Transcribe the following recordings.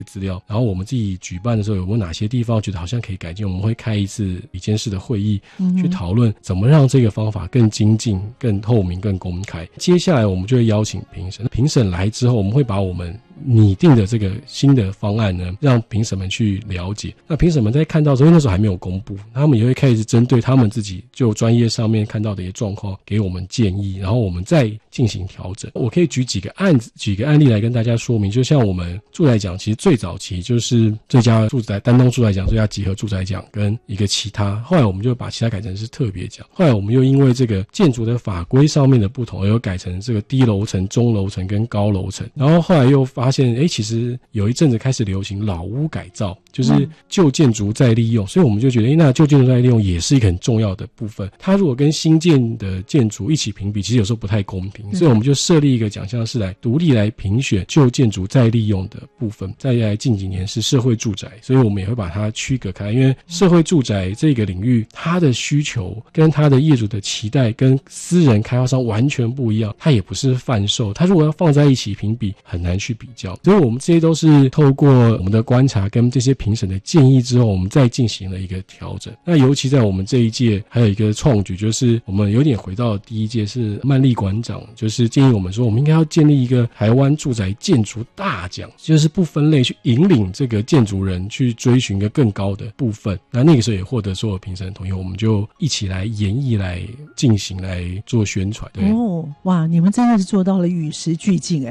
资料，然后我们自己举办的时候有没有哪些地方觉得好像可以改进，我们会开一次理监事的会议，去讨论怎么让这个方法更精进、更透明、更公开。接下来我们就会邀请评审，评审来之后，我们会把我们拟定的这个新的方案呢，让评审们去了解。那评审们在看到之后，因为那时候还没有公布，他们也会开始针对他们自己就专业上面看到的一些状况给我们建议，然后我们再进行调整。我可以举几个案例来跟大家说明。就像我们住宅奖，其实最早期就是最佳住宅单栋住宅奖、最佳集合住宅奖跟一个其他，后来我们就把其他改成是特别奖。后来我们又因为这个建筑的法规上面的不同，而有改成这个低楼层、中楼层跟高楼层。然后后来又发现其实有一阵子开始流行老屋改造，就是旧建筑再利用，所以我们就觉得那旧建筑再利用也是一个很重要的部分。它如果跟新建的建筑一起评比，其实有时候不太公平，所以我们就设立一个奖项是来独立来评选旧建筑再利用的部分。再来近几年是社会住宅，所以我们也会把它区隔开，因为社会住宅这个领域，它的需求跟它的业主的期待跟私人开发商完全不一样，它也不是贩售，它如果要放在一起评比很难去比较。所以我们这些都是透过我们的观察跟这些评审的建议之后，我们再进行了一个调整。那尤其在我们这一届还有一个创举，就是我们有点回到第一届，是曼丽馆长就是建议我们说，我们应该要建立一个台湾住宅建筑大奖，就是不分类去引领这个建筑人去追寻一个更高的部分。那个时候也获得所有评审的同意，我们就一起来研议来进行来做宣传。对哇，你们真的是做到了与时俱进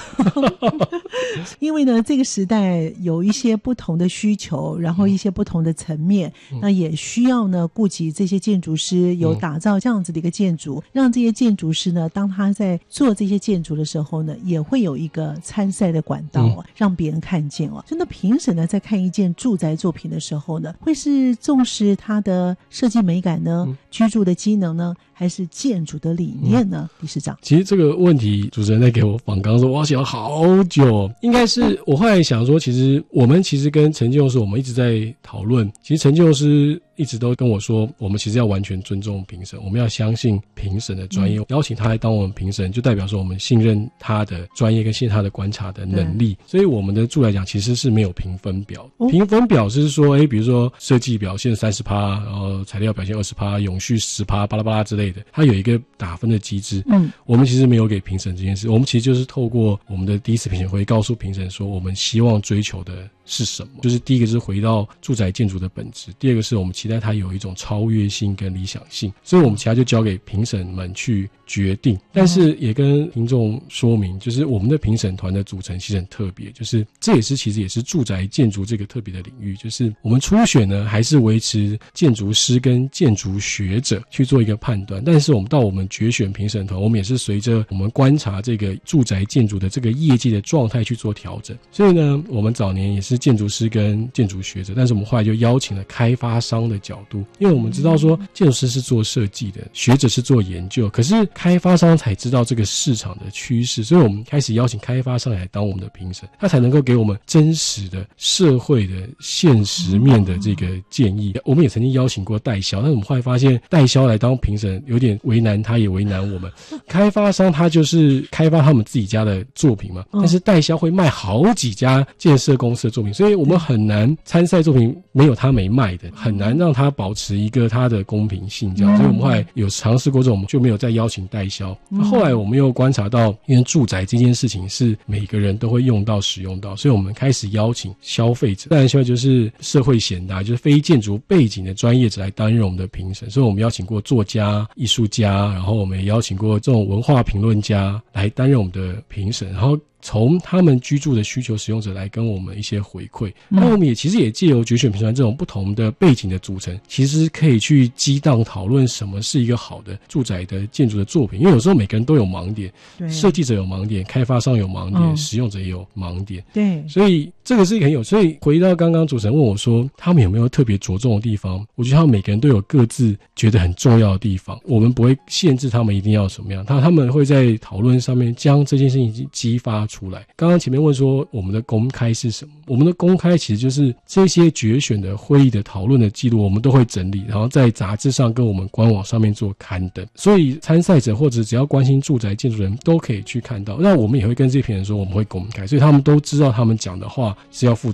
因为呢这个时代有一些不同的需求，然后一些不同的层面，那也需要呢顾及这些建筑师有打造这样子的一个建筑，让这些建筑师呢当他在做这些建筑的时候呢，也会有一个参赛的管道让别人看见真的评审呢在看一件住宅作品的时候呢，会是重视它的设计美感呢，居住的机能呢，还是建筑的理念呢？理事长， 其实这个问题主持人在给我访纲说，我要想好久，应该是我后来想说，其实我们跟陈建筑师我们一直在讨论，其实陈建筑师一直都跟我说，我们其实要完全尊重评审，我们要相信评审的专业，邀请他来当我们评审，就代表说我们信任他的专业跟信任他的观察的能力。所以我们的住来讲其实是没有评分表的，评分表是说比如说设计表现 30%， 然后材料表现 20%， 永续 10%， 巴拉巴拉之类的，它有一个打分的机制。我们其实没有给评审这件事，我们其实就是透过我们的第一次评审会告诉评审说，我们希望追求的是什么，就是第一个是回到住宅建筑的本质，第二个是我们期待它有一种超越性跟理想性，所以我们其他就交给评审们去决定。但是也跟听众说明，就是我们的评审团的组成其实很特别，就是这也是其实也是住宅建筑这个特别的领域，就是我们初选呢还是维持建筑师跟建筑学者去做一个判断，但是我们到我们决选评审团，我们也是随着我们观察这个住宅建筑的这个业界的状态去做调整。所以呢，我们早年也是建筑师跟建筑学者，但是我们后来就邀请了开发商的角度，因为我们知道说建筑师是做设计的，学者是做研究，可是开发商才知道这个市场的趋势，所以我们开始邀请开发商来当我们的评审，他才能够给我们真实的社会的现实面的这个建议。我们也曾经邀请过代销，但是我们后来发现代销来当评审有点为难他，也为难我们。开发商他就是开发他们自己家的作品嘛，但是代销会卖好几家建设公司的作品，所以我们很难参赛作品没有他没卖的，很难让他保持一个他的公平性这样。所以我们后来有尝试过这种，我们就没有再邀请代销。后来我们又观察到，因为住宅这件事情是每个人都会用到使用到，所以我们开始邀请消费者，当然消费者就是社会贤达，就是非建筑背景的专业者来担任我们的评审。所以我们邀请过作家、艺术家，然后我们也邀请过这种文化评论家来担任我们的评审，然后从他们居住的需求使用者来跟我们一些回馈。那我们也其实也借由决选评审团这种不同的背景的组成，其实可以去激荡讨论什么是一个好的住宅的建筑的作品，因为有时候每个人都有盲点，设计者有盲点，开发商有盲点，使用者也有盲点。对，所以这个是很有，所以回到刚刚主持人问我说他们有没有特别着重的地方，我觉得他们每个人都有各自觉得很重要的地方，我们不会限制他们一定要什么样，他们会在讨论上面将这件事情激发出来。刚刚前面问说我们的公开是什么，我们的公开其实就是这些决选的会议的讨论的记录我们都会整理，然后在杂志上跟我们官网上面做刊登，所以参赛者或者只要关心住宅建筑人都可以去看到。那我们也会跟这批人说我们会公开，所以他们都知道他们讲的话是要负